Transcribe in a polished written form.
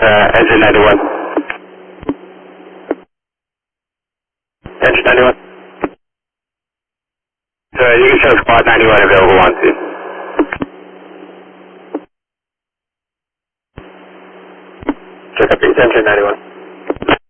engine 91. Engine 91. So you can show squad 91 available on scene. Check up engine 91.